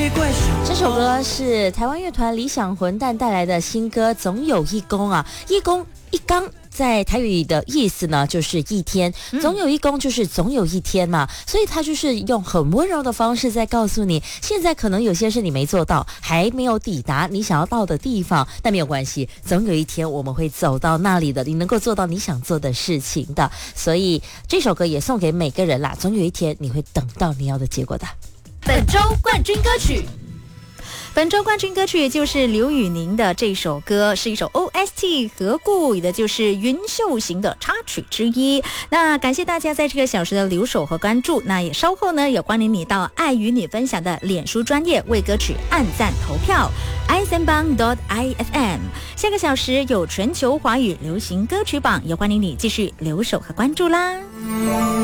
这首歌是台湾乐团理想混蛋带来的新歌《总有一公》啊，一公一刚。在台语的意思呢，就是一天，总有一公就是总有一天嘛，所以他就是用很温柔的方式在告诉你，现在可能有些事你没做到，还没有抵达你想要到的地方，但没有关系，总有一天我们会走到那里的，你能够做到你想做的事情的。所以这首歌也送给每个人啦，总有一天你会等到你要的结果的。 本周冠军歌曲。本周冠军歌曲就是刘宇宁的这首歌，是一首 OST 合顾，也就是云秀行的插曲之一。那感谢大家在这个小时的留守和关注，那也稍后呢有欢迎你到爱与你分享的脸书专页为歌曲按赞投票 ismbang.ifm。 下个小时有全球华语流行歌曲榜，也欢迎你继续留守和关注啦。